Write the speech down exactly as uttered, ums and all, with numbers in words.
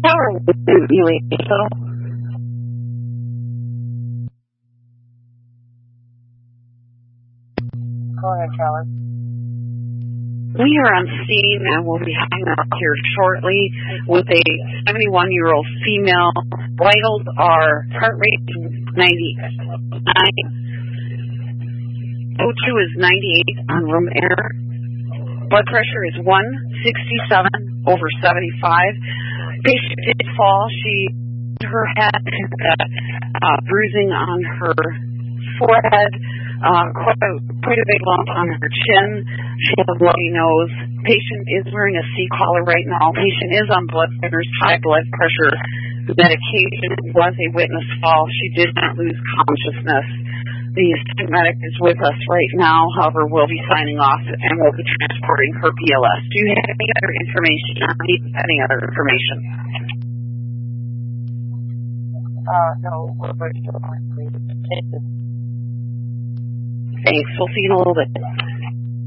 Tower with you, so. Go ahead, Tower. We are on scene and we'll be hanging out here shortly with a seventy-one-year-old female. Vitals are heart rate ninety-nine, O two is ninety-eight on room air, blood pressure is one sixty-seven over seventy-five. Patient did fall. She, her head, uh, bruising on her forehead. Uh, quite, a, quite a big lump on her chin. She has a bloody nose. Patient is wearing a C-collar right now. Patient is on blood thinners, high blood pressure medication. Was a witness fall. She did not lose consciousness. The assistant medic is with us right now. However, we'll be signing off and we'll be transporting her B L S. Do you have any other information? Any other information? Uh, no, we're still going to Thanks. We'll see you in a little bit.